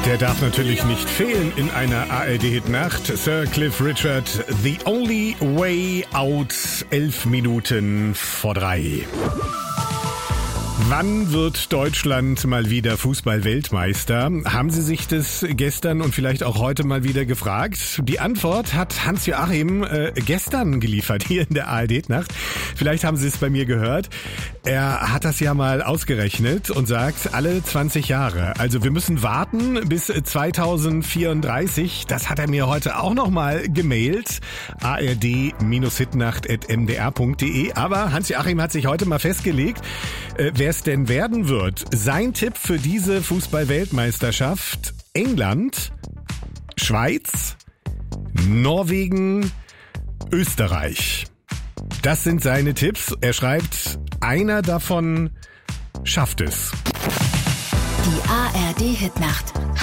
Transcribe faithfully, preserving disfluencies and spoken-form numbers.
Der darf natürlich nicht fehlen in einer A R D-Hitnacht. Sir Cliff Richard, The Only Way Out, elf Minuten vor drei. Wann wird Deutschland mal wieder Fußball-Weltmeister? Haben Sie sich das gestern und vielleicht auch heute mal wieder gefragt? Die Antwort hat Hans-Joachim äh, gestern geliefert, hier in der A R D-Nacht. Vielleicht haben Sie es bei mir gehört. Er hat das ja mal ausgerechnet und sagt, alle zwanzig Jahre. Also wir müssen warten bis zweitausendvierunddreißig. Das hat er mir heute auch nochmal gemailt. a r d hitnacht at m d r punkt d e. Aber Hans-Joachim hat sich heute mal festgelegt, äh, wer es denn werden wird. Sein Tipp für diese Fußball-Weltmeisterschaft: England, Schweiz, Norwegen, Österreich. Das sind seine Tipps. Er schreibt, einer davon schafft es. Die A R D-Hitnacht.